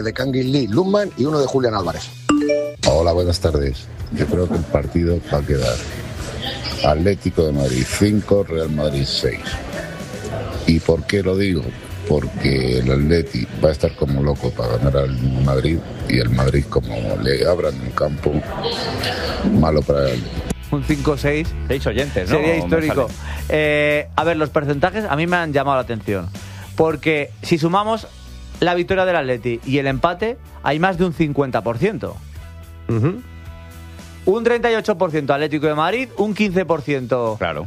De Kangin Lee Lundman y uno de Julián Álvarez. Hola, buenas tardes. Yo creo que el partido va a quedar Atlético de Madrid 5, Real Madrid 6. ¿Y por qué lo digo? Porque el Atleti va a estar como loco para ganar al Madrid y el Madrid, como le abran un campo, malo para el Atleti. Un 5-6. 6 oyentes, ¿no? Sería histórico. A ver, los porcentajes a mí me han llamado la atención. Porque si sumamos la victoria del Atleti y el empate, hay más de un 50%. Un 38% Atlético de Madrid, un 15%. Claro.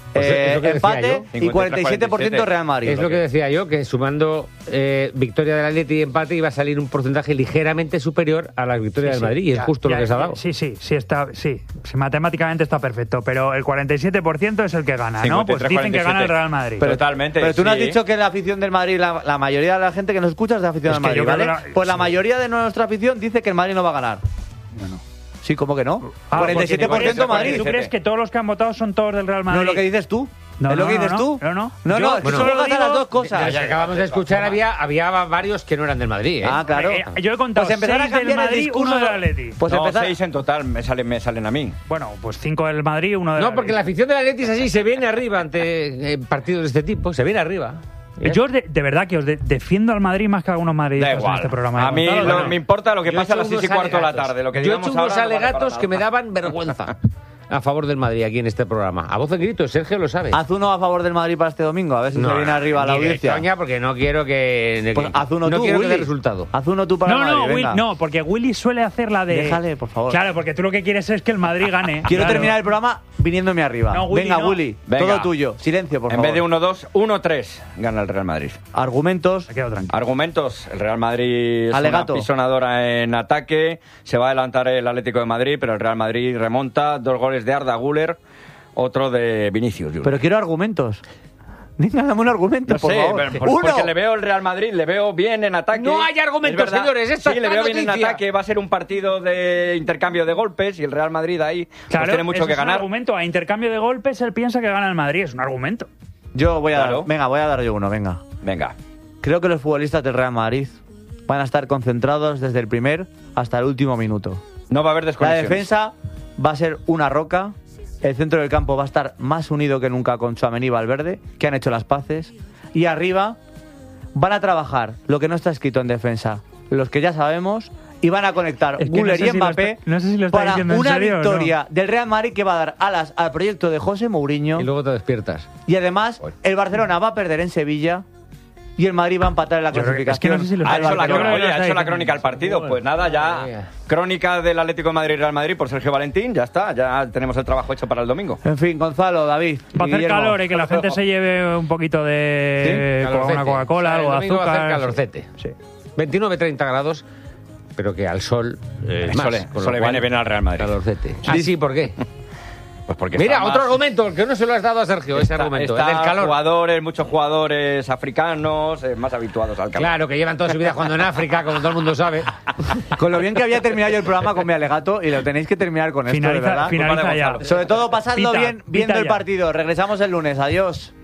Empate y 47% Real Madrid. Es lo que decía yo, que sumando victoria del Atleti y empate iba a salir un porcentaje ligeramente superior a la victoria del Madrid, y es justo lo que se ha dado. Sí, matemáticamente está perfecto, pero el 47% es el que gana, ¿no? Pues dicen que gana el Real Madrid. Totalmente. Pero tú no has dicho que la afición del Madrid, la mayoría de la gente que nos escucha es de afición del Madrid, ¿vale? Pues la mayoría de nuestra afición dice que el Madrid no va a ganar. Bueno. Sí, ¿cómo que no? 47% Madrid. ¿Tú crees que todos los que han votado son todos del Real Madrid? No es lo que dices tú. No, ¿Es lo que dices tú? No, solo digo las dos cosas. Ya acabamos de escuchar, había varios que no eran del Madrid, ¿eh? Ah, claro. Yo he contado pues 6 del Madrid, 1 del Atleti. Pues 6 en total me salen a mí. Bueno, pues 5 del Madrid, 1 del No, porque la afición del Atleti es así, se viene arriba ante partidos de este tipo, se viene arriba. Yo de verdad que os defiendo al Madrid más que a algunos madridistas en este programa. A mí me importa lo que pasa a las 6:15 de la tarde. Lo que yo he hecho unos alegatos que me daban vergüenza a favor del Madrid aquí en este programa. A voz en grito, Sergio lo sabe. Haz uno a favor del Madrid para este domingo, a ver si se viene arriba la audiencia. Coña, porque no quiero que... Pues haz uno no tú, quiero Willy. que dé resultado. Haz uno tú para el Madrid, venga. No, porque Willy suele hacer la de... Déjale, por favor. Claro, porque tú lo que quieres es que el Madrid gane. Quiero terminar el programa viniéndome arriba. No, Willy, venga, no. Willy, Venga. todo tuyo. Silencio, por favor. En vez de 1-2, 1-3 gana el Real Madrid. Argumentos. Me quedo tranquilo. Argumentos. El Real Madrid es Alegato. una pisonadora en ataque. Se va a adelantar el Atlético de Madrid, pero el Real Madrid remonta. 2 goles de Arda Güler, otro de Vinicius Junior. Pero quiero argumentos. Venga, dame un argumento, No por sé, favor. porque le veo el Real Madrid, le veo bien en ataque. No hay argumentos, Es verdad. señores, esta sí, es le la veo bien en noticia. ataque, va a ser un partido de intercambio de golpes y el Real Madrid ahí Claro, tiene mucho que Es un ganar. argumento. A intercambio de golpes, él piensa que gana el Madrid. Es un argumento. Yo voy a Claro. dar. Venga, voy a dar yo uno, venga. Venga. Creo que los futbolistas del Real Madrid van a estar concentrados desde el primer hasta el último minuto. No va a haber La desconexiones. defensa va a ser una roca. El centro del campo va a estar más unido que nunca con Tchouaméni y Valverde, que han hecho las paces. Y arriba van a trabajar lo que no está escrito en defensa, los que ya sabemos, y van a conectar Es que Güler no sé y si lo Mbappé está- no sé si lo está para diciendo en una serio o no. victoria del Real Madrid que va a dar alas al proyecto de José Mourinho. Y luego te despiertas. Y además, el Barcelona va a perder en Sevilla y el Madrid va a empatar en la Yo creo que- es que clasificación. no sé si lo Ha está hecho la, Yo creo que lo oye, ha está hecho la diciendo. crónica al partido. Pues nada, ya. Crónica del Atlético de Madrid y Real Madrid por Sergio Valentín. Ya está, ya tenemos el trabajo hecho para el domingo. En fin, Gonzalo, David. Va a hacer Guillermo. calor y que la gente se lleve un poquito de una Coca-Cola, algo de El domingo va a hacer azúcar. calorcete. Sí. 29-30 grados, pero que al sol El más. sol le- con lo sol le cual, viene bien al Real Madrid. Calorcete. Ah, sí, ¿por qué? Pues porque Mira, está otro más- argumento, que no se lo has dado a Sergio, ese argumento, el del calor. Muchos jugadores africanos más habituados al calor. Claro, que llevan toda su vida jugando en África, como todo el mundo sabe. Con lo bien que había terminado yo el programa con mi alegato y lo tenéis que terminar con esto, de verdad. Finaliza ya. Sobre todo pasadlo Pita, bien viendo pita el ya. partido. Regresamos el lunes. Adiós.